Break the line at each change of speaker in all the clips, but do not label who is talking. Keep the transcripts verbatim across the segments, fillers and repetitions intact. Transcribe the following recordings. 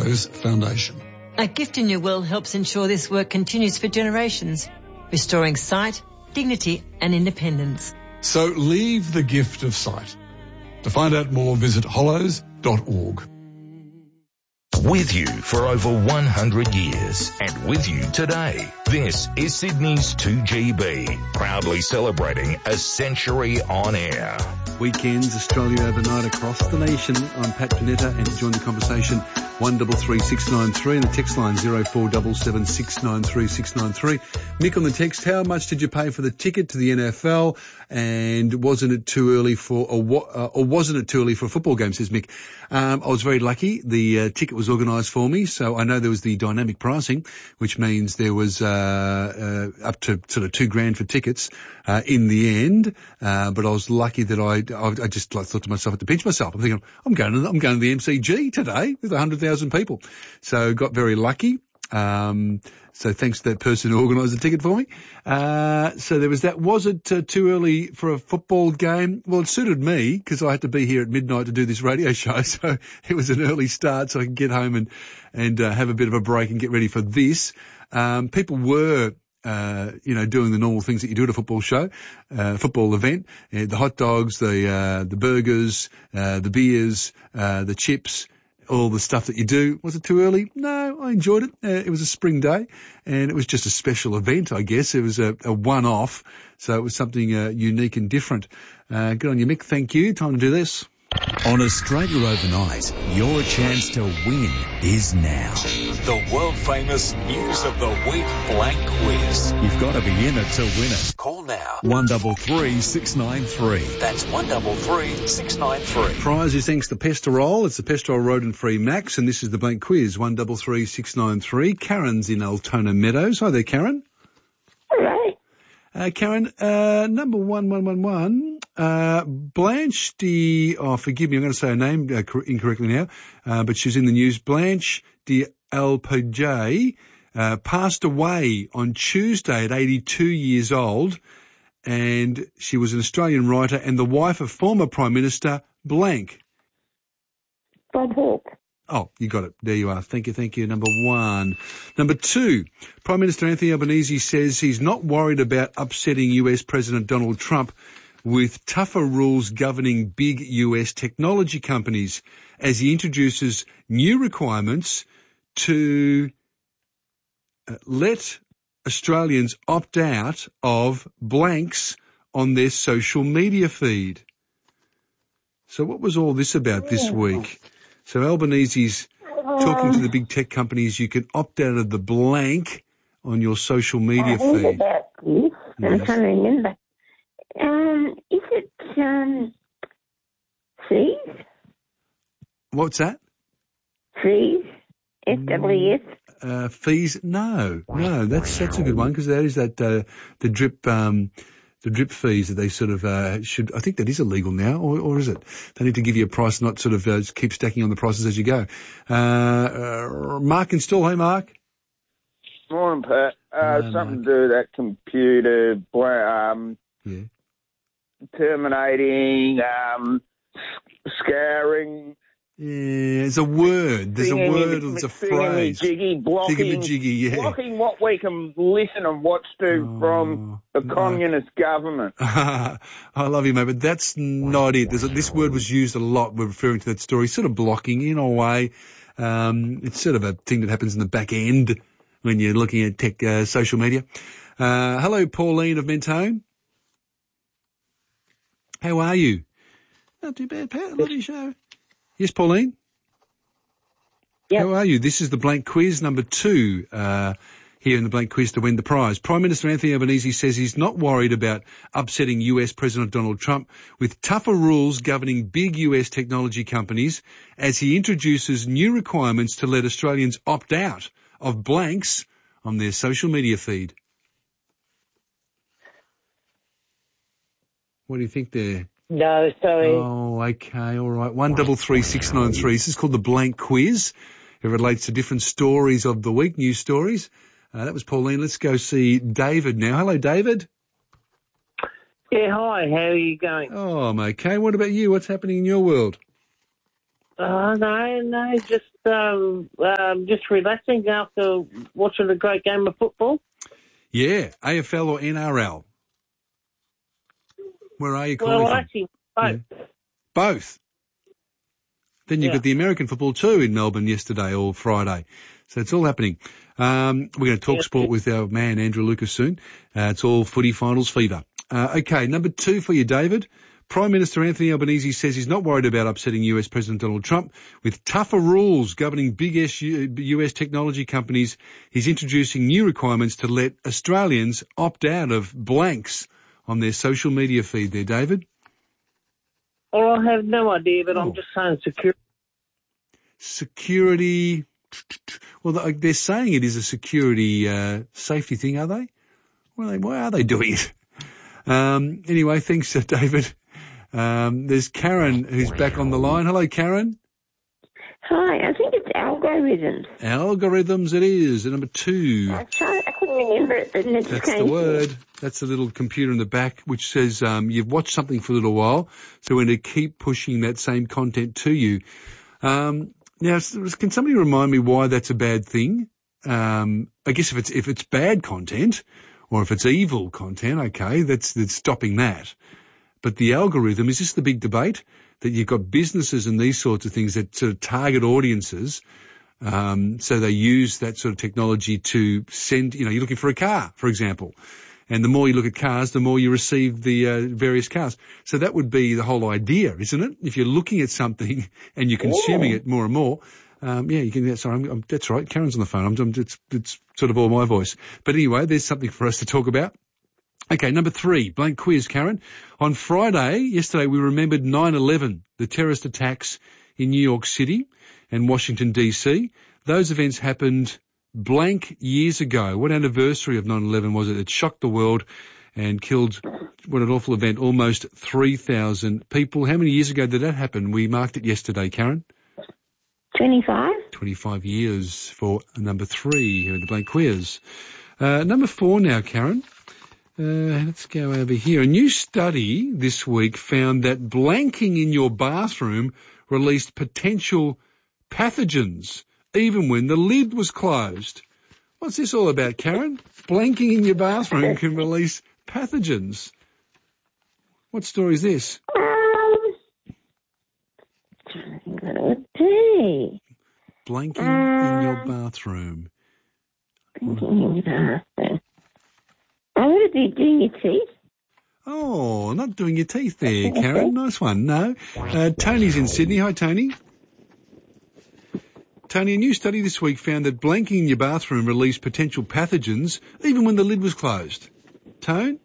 Hollows Foundation.
A gift in your will helps ensure this work continues for generations, restoring sight, dignity and independence.
So leave the gift of sight. To find out more, visit hollows dot org.
With you for over one hundred years and with you today. This is Sydney's two G B, proudly celebrating a century on air.
Weekends, Australia overnight across the nation. I'm Pat Panetta, and to join the conversation, one double three six nine three and the text line zero four seven seven six nine three six nine three. Mick on the text, how much did you pay for the ticket to the N F L? And wasn't it too early for, or, uh, or wasn't it too early for a football game, says Mick. Um, I was very lucky. The uh, ticket was organised for me, so I know there was the dynamic pricing, which means there was uh, uh, up to sort of two grand for tickets uh, in the end. Uh, but I was lucky that I, I, I just like, thought to myself, I had to pinch myself. I'm thinking, I'm going to, I'm going to the M C G today with one hundred thousand people. So got very lucky. Um, so thanks to that person who organised the ticket for me. Uh, so there was that. Was it uh, too early for a football game? Well, it suited me because I had to be here at midnight to do this radio show. So it was an early start so I could get home and, and, uh, have a bit of a break and get ready for this. Um, people were, uh, you know, doing the normal things that you do at a football show, uh, football event, uh, the hot dogs, the, uh, the burgers, uh, the beers, uh, the chips, all the stuff that you do. Was it too early? No, I enjoyed it. Uh, it was a spring day and it was just a special event, I guess. It was a, a one-off, so it was something uh, unique and different. Uh, good on you, Mick. Thank you. Time to do this.
On Australia Overnight, your chance to win is now.
The world-famous News of the Week Blank Quiz.
You've got to be in it to win it.
Call now.
one double three six nine three.
That's one double three six nine three.
Prize is thanks to Pestorol. It's the Pestorol Rodent-Free Max, and this is the Blank Quiz, one double three six nine three. Karen's in Altona Meadows. Hi there, Karen.
Hello.
Uh, Karen, uh, number one, one, one, one, uh, Blanche de, oh, forgive me, I'm going to say her name uh, cor- incorrectly now, uh, but she's in the news. Blanche de Alpejay, uh, passed away on Tuesday at eighty-two years old, and she was an Australian writer and the wife of former Prime Minister blank.
Bob Hawke.
Oh, you got it. There you are. Thank you, thank you. Number one. Number two, Prime Minister Anthony Albanese says he's not worried about upsetting U S President Donald Trump with tougher rules governing big U S technology companies as he introduces new requirements to uh, let Australians opt out of blanks on their social media feed. So what was all this about this week? So Albanese's talking to the big tech companies. You can opt out of the blank on your social media
I heard
feed.
about this. I'm
Yes.
trying to remember. Um, is it um, fees?
What's that?
Fees? F W S?
Uh, fees? No, no, that's that's a good one because that is that uh, the drip um, the drip fees that they sort of uh, should. I think that is illegal now, or, or is it? They need to give you a price, not sort of uh, just keep stacking on the prices as you go. Uh, uh, Mark in Still. Hey, Mark.
Morning, Pat. Uh,
Hello,
something
Mark.
to do with that computer, bla- um,
Yeah.
terminating, um, s- scouring.
Yeah, there's a word. There's a word. There's a phrase.
Jiggy, blocking,
Thingamajiggy, yeah.
blocking what we can listen and watch to
Oh,
from the
no.
communist government.
I love you, mate, but that's not it. There's a, this word was used a lot. We're referring to that story, sort of blocking in a way. Um, it's sort of a thing that happens in the back end when you're looking at tech, uh, social media. Uh, hello, Pauline of Mentone. How are you? Not too bad, Pat. Love your show. Yes, Pauline?
Yep.
How are you? This is the Blank Quiz number two, uh, here in the Blank Quiz to win the prize. Prime Minister Anthony Albanese says he's not worried about upsetting U S President Donald Trump with tougher rules governing big U S technology companies as he introduces new requirements to let Australians opt out of blanks on their social media feed. What do you think there?
No, sorry.
Oh, okay, all right. One double three six nine three. This is called the Blank Quiz. It relates to different stories of the week, news stories. Uh, that was Pauline. Let's go see David now. Hello, David.
Yeah, hi. How are you going?
Oh, I'm okay. What about you? What's happening in your world?
Oh, no, no, just um, um, just relaxing after watching a great game of football.
Yeah, A F L or N R L? Where are you calling
Well,
from?
actually, both.
Yeah. Both. Then you've
Yeah.
got the American football too in Melbourne yesterday or Friday. So it's all happening. Um, we're going to talk
Yeah.
sport with our man Andrew Lucas soon. Uh, it's all footy finals fever. Uh, okay, number two for you, David. Prime Minister Anthony Albanese says he's not worried about upsetting U S President Donald Trump. With tougher rules governing big U S technology companies, he's introducing new requirements to let Australians opt out of blanks on their social media feed there, David.
Well, I have no idea, but
Oh.
I'm just saying security.
Security. Well, they're saying it is a security uh, safety thing, are they? Well, why are they doing it? Um, anyway, thanks, uh, David. Um, there's Karen who's back on the line. Hello, Karen.
Hi, I think it's algorithms.
Algorithms it is. And number two.
I tried, I couldn't remember it, but it just
That's
came
the
to me.
word. That's the little computer in the back which says um, you've watched something for a little while, so we're going to keep pushing that same content to you. Um, now, s- can somebody remind me why that's a bad thing? Um, I guess if it's if it's bad content or if it's evil content, okay, that's that's stopping that. But the algorithm, is this the big debate? That you've got businesses and these sorts of things that sort of target audiences. Um, so they use that sort of technology to send, you know, you're looking for a car, for example. And the more you look at cars, the more you receive the uh, various cars. So that would be the whole idea, isn't it? If you're looking at something and you're consuming it more and more, um, yeah, you can, sorry, I'm, I'm, that's right. Karen's on the phone. I'm, I'm, it's, it's sort of all my voice. But anyway, there's something for us to talk about. Okay, number three, blank quiz, Karen. On Friday, yesterday, we remembered nine eleven, the terrorist attacks in New York City and Washington, D C. Those events happened blank years ago. What anniversary of nine eleven was it? It shocked the world and killed, what an awful event, almost three thousand people. How many years ago did that happen? We marked it yesterday, Karen.
twenty-five?
twenty-five years for number three here in the blank quiz. Uh, number four now, Karen. Uh, let's go over here. A new study this week found that blanking in your bathroom released potential pathogens even when the lid was closed. What's this all about, Karen? Blanking in your bathroom can release pathogens. What story is this?
Um, trying to think what it would be.
Blanking in your bathroom.
Uh, I would it be doing your teeth?
Oh, not doing your teeth there, Karen. Nice one. No. Uh, Tony's in Sydney. Hi, Tony. Tony, a new study this week found that blanking in your bathroom released potential pathogens even when the lid was closed. Tone?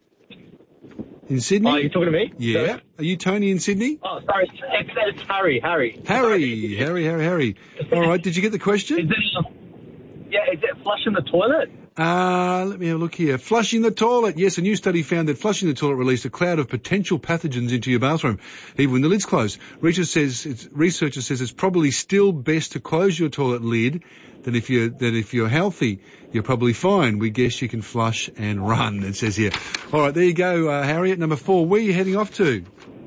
In Sydney?
Oh, you're talking to me?
Yeah.
Sorry?
Are you Tony in Sydney?
Oh, sorry. It's, it's Harry. Harry.
Harry. Harry, Harry, Harry. All right. Did you get the question?
Is it, yeah, is it flushing the toilet?
Uh, let me have a look here. Flushing the toilet. Yes, a new study found that flushing the toilet released a cloud of potential pathogens into your bathroom, even when the lid's closed. Research says, it's, researcher says it's probably still best to close your toilet lid than if you're, that if you're healthy, you're probably fine. We guess you can flush and run, it says here. All right, there you go, uh, Harriet. Number four, where are you heading off to?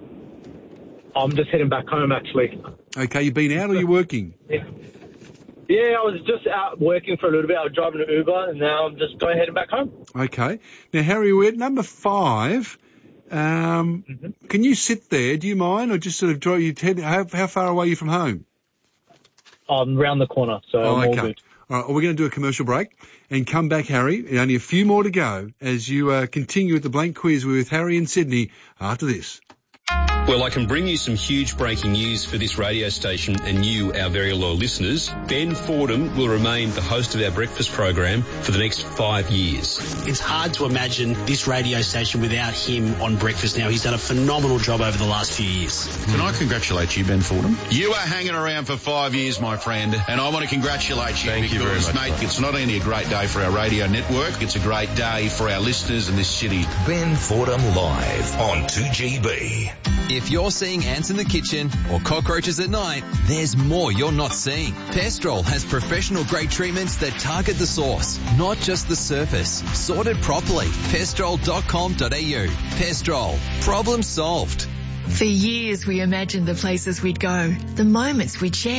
I'm just heading back home, actually.
Okay, you been out or you working?
Yeah. Yeah, I was just out working for a little bit. I was driving an Uber, and now I'm just going heading back home.
Okay. Now, Harry, we're at number five. Um,
Mm-hmm.
Can you sit there? Do you mind, or just sort of draw your head? How, how far away are you from home?
I'm round the corner, so
Oh,
I'm all
okay.
good.
All right. Well, we're going to do a commercial break and come back, Harry. Only a few more to go as you uh, continue with the blank quiz with Harry in Sydney after this.
Well, I can bring you some huge breaking news for this radio station and you, our very loyal listeners. Ben Fordham will remain the host of our breakfast program for the next five years.
It's hard to imagine this radio station without him on breakfast now. He's done a phenomenal job over the last few years.
Can I congratulate you, Ben Fordham? You are hanging around for five years, my friend, and I want to congratulate you
Thank
because,
you very much,
mate,
mate.
it's not only a great day for our radio network, it's a great day for our listeners in this city.
Ben Fordham live on two G B.
If you're seeing ants in the kitchen or cockroaches at night, there's more you're not seeing. Pestrol has professional grade treatments that target the source, not just the surface. Sorted properly. pestrol dot com dot a u. Pestrol. Problem solved.
For years we imagined the places we'd go, the moments we'd share.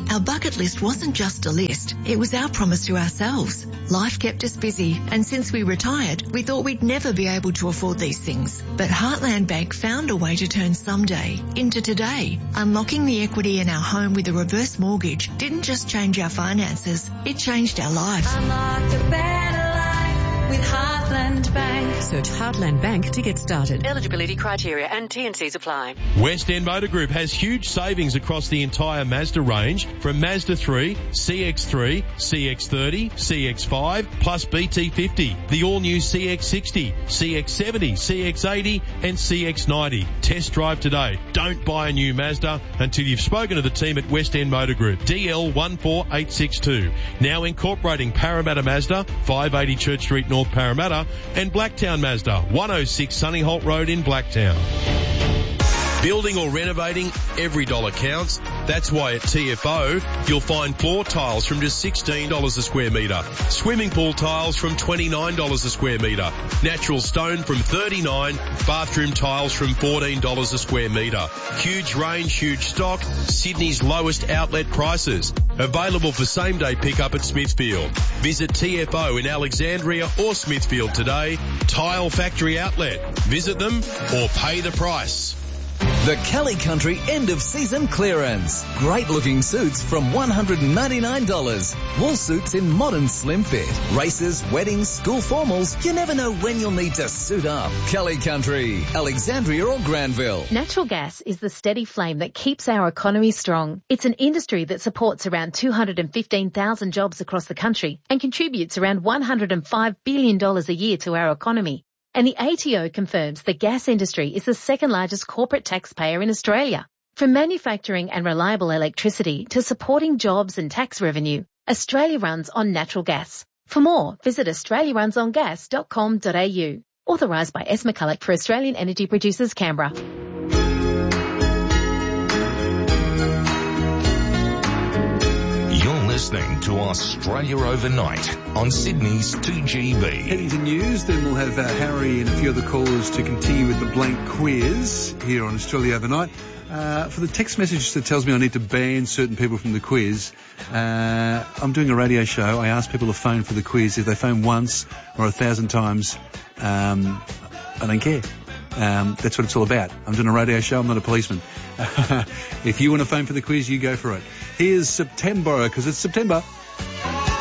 Our bucket list wasn't just a list, it was our promise to ourselves. Life kept us busy, and since we retired, we thought we'd never be able to afford these things. But Heartland Bank found a way to turn someday into today. Unlocking the equity in our home with a reverse mortgage didn't just change our finances, it changed our life.
Unlock a better life with Heartland Bank.
Search Heartland Bank to get started. Eligibility criteria and T and Cs apply.
West End Motor Group has huge savings across the entire Mazda range, from Mazda three, C X three, C X thirty, C X five, plus B T fifty, the all-new C X sixty, C X seventy, C X eighty and C X ninety. Test drive today. Don't buy a new Mazda until you've spoken to the team at West End Motor Group. D L one four eight six two. Now incorporating Parramatta Mazda, five eighty Church Street, North Parramatta, and Blacktown Mazda, one oh six Sunny Holt Road in Blacktown. Building or renovating, every dollar counts. That's why at T F O, you'll find floor tiles from just sixteen dollars a square metre, swimming pool tiles from twenty-nine dollars a square metre, natural stone from thirty-nine dollars, bathroom tiles from fourteen dollars a square metre. Huge range, huge stock, Sydney's lowest outlet prices. Available for same-day pickup at Smithfield. Visit T F O in Alexandria or Smithfield today. Tile Factory Outlet. Visit them or pay the price.
The Kelly Country end of season clearance. Great looking suits from one hundred ninety-nine dollars. Wool suits in modern slim fit. Races, weddings, school formals. You never know when you'll need to suit up. Kelly Country, Alexandria or Granville.
Natural gas is the steady flame that keeps our economy strong. It's an industry that supports around two hundred fifteen thousand jobs across the country and contributes around one hundred five billion dollars a year to our economy. And the A T O confirms the gas industry is the second largest corporate taxpayer in Australia. From manufacturing and reliable electricity to supporting jobs and tax revenue, Australia runs on natural gas. For more, visit australia runs on gas dot com dot a u. Authorised by S. McCulloch for Australian Energy Producers, Canberra.
Listening to Australia Overnight on Sydney's two G B.
Heading to news, then we'll have uh, Harry and a few other callers to continue with the blank quiz here on Australia Overnight. Uh, for the text message that tells me I need to ban certain people from the quiz, uh, I'm doing a radio show. I ask people to phone for the quiz. If they phone once or a thousand times, um, I don't care. Um, that's what it's all about. I'm doing a radio show. I'm not a policeman. If you want to phone for the quiz, you go for it. Here's September, because it's September.